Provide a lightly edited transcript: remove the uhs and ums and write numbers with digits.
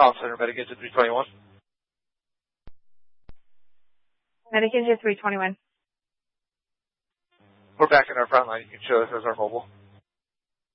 Call center, Medicare 321. Medicare 321. We're back in our front line. You can show us as our mobile.